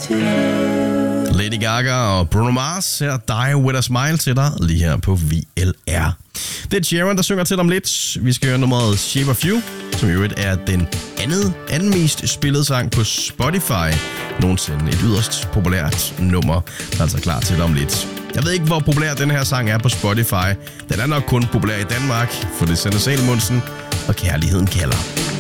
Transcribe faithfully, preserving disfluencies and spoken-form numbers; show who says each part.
Speaker 1: Lady Gaga og Bruno Mars her, Die With A Smile til dig, lige her på V L R. Det er Sharon, der synger til dig om lidt. Vi skal høre nummeret Shape of You, som i øvrigt er den andet, anden mest spillede sang på Spotify nogensinde. Et yderst populært nummer, der er altså klar til dig om lidt. Jeg ved ikke, hvor populær den her sang er på Spotify. Den er nok kun populær i Danmark, for det sender Salmonsen, og kærligheden kalder.